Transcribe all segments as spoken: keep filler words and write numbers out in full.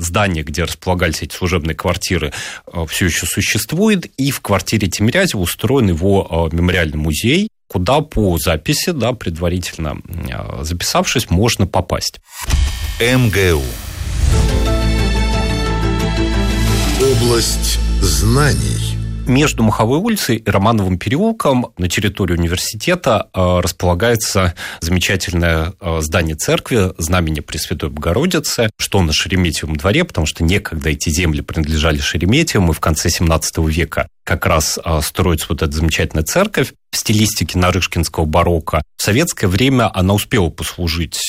здание, где располагались эти служебные квартиры, все еще существует, и в квартире Тимирязева устроен его мемориальный музей, куда по записи, да, предварительно записавшись, можно попасть. МГУ. Область знаний. Между Маховой улицей и Романовым переулком на территории университета располагается замечательное здание церкви Знамени Пресвятой Богородицы, что на Шереметьевом дворе, потому что некогда эти земли принадлежали Шереметьевым, и в конце семнадцатого века как раз строится вот эта замечательная церковь в стилистике нарышкинского барокко. В советское время она успела послужить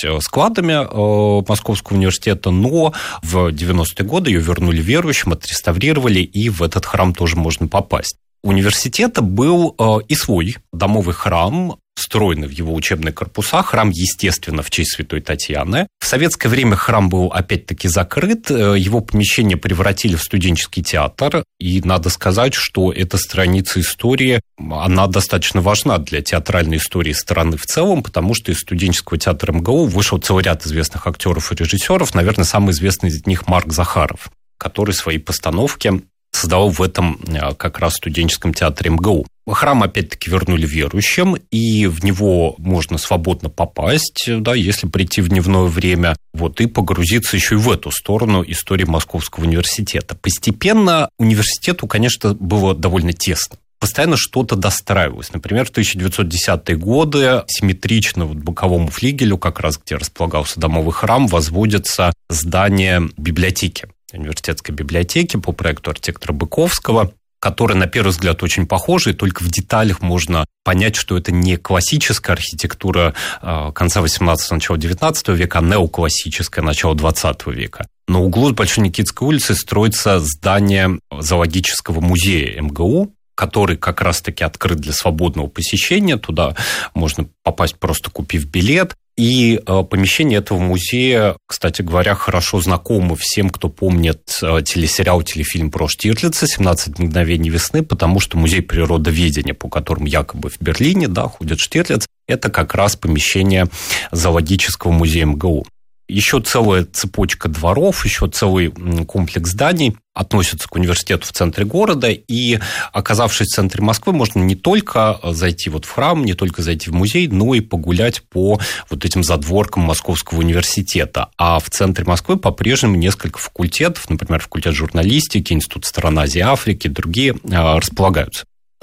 складами Московского университета, но в девяностые годы ее вернули верующим, отреставрировали, и в этот храм тоже можно попасть. У университета был и свой домовый храм, встроенный в его учебные корпуса. Храм, естественно, в честь Святой Татьяны. В советское время храм был опять-таки закрыт. Его помещение превратили в студенческий театр. И надо сказать, что эта страница истории, она достаточно важна для театральной истории страны в целом, потому что из студенческого театра МГУ вышел целый ряд известных актеров и режиссеров. Наверное, самый известный из них Марк Захаров, который свои постановки создавал в этом как раз студенческом театре МГУ. Храм, опять-таки, вернули верующим, и в него можно свободно попасть, да, если прийти в дневное время, вот, и погрузиться еще и в эту сторону истории Московского университета. Постепенно университету, конечно, было довольно тесно. Постоянно что-то достраивалось. Например, в тысяча девятьсот десятые годы симметрично вот боковому флигелю, как раз где располагался домовый храм, возводится здание библиотеки, университетской библиотеки по проекту архитектора Быковского, которая, на первый взгляд, очень похожа, и только в деталях можно понять, что это не классическая архитектура конца восемнадцатого, начала девятнадцатого века, а неоклассическая, начала двадцатого века. На углу с Большой Никитской улицы строится здание зоологического музея МГУ, который как раз-таки открыт для свободного посещения. Туда можно попасть, просто купив билет. И помещение этого музея, кстати говоря, хорошо знакомо всем, кто помнит телесериал, телефильм про Штирлица «семнадцать мгновений весны», потому что музей природоведения, по которому якобы в Берлине, да, ходит Штирлиц, это как раз помещение зоологического музея МГУ. Еще целая цепочка дворов, еще целый комплекс зданий относятся к университету в центре города, и, оказавшись в центре Москвы, можно не только зайти вот в храм, не только зайти в музей, но и погулять по вот этим задворкам Московского университета. А в центре Москвы по-прежнему несколько факультетов, например, факультет журналистики, Институт стран Азии и Африки, другие располагаются.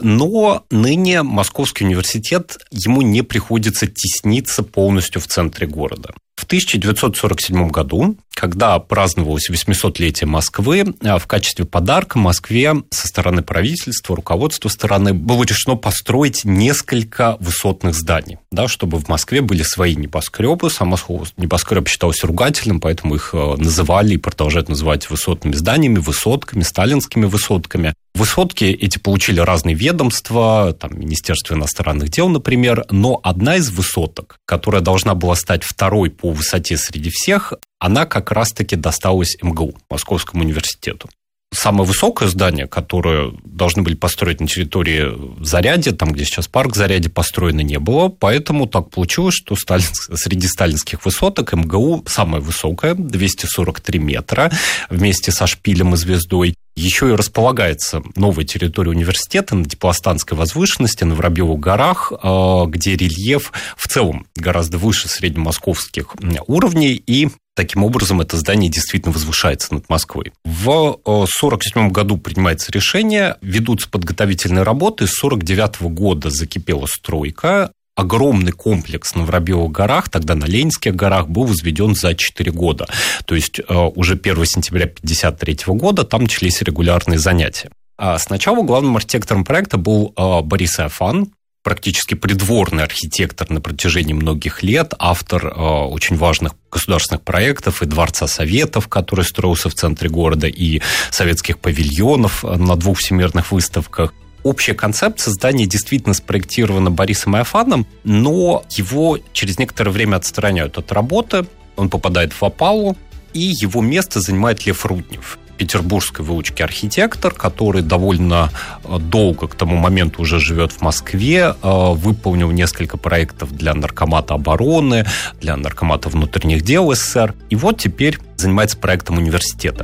Но ныне Московский университет, ему не приходится тесниться полностью в центре города. В тысяча девятьсот сорок седьмом году, когда праздновалось восьмисотлетие Москвы, в качестве подарка Москве со стороны правительства, руководства страны было решено построить несколько высотных зданий, да, чтобы в Москве были свои небоскребы. Само слово небоскреб считалось ругательным, поэтому их называли и продолжают называть высотными зданиями, высотками, сталинскими высотками. Высотки эти получили разные ведомства, там, Министерство иностранных дел, например, но одна из высоток, которая должна была стать второй по высоте среди всех, она как раз-таки досталась МГУ, Московскому университету. Самое высокое здание, которое должны были построить на территории Зарядья, там, где сейчас парк Зарядье, построено не было, поэтому так получилось, что сталин... среди сталинских высоток МГУ самая высокая, двести сорок три метра, вместе со шпилем и звездой. Еще и располагается новая территория университета на Диплостанской возвышенности, на Воробьевых горах, где рельеф в целом гораздо выше среднемосковских уровней, и таким образом это здание действительно возвышается над Москвой. В сорок седьмом году принимается решение, ведутся подготовительные работы, с сорок девятого года закипела стройка. Огромный комплекс на Воробьевых горах, тогда на Ленинских горах, был возведен за четыре года. То есть уже первого сентября пятьдесят третьего года там начались регулярные занятия. А сначала главным архитектором проекта был Борис Иофан, практически придворный архитектор на протяжении многих лет, автор очень важных государственных проектов и Дворца Советов, который строился в центре города, и советских павильонов на двух всемирных выставках. Общая концепция здания действительно спроектирована Борисом Иофаном, но его через некоторое время отстраняют от работы, он попадает в опалу, и его место занимает Лев Руднев, петербургской выучки архитектор, который довольно долго к тому моменту уже живет в Москве, выполнил несколько проектов для Наркомата обороны, для Наркомата внутренних дел СССР, и вот теперь занимается проектом университета.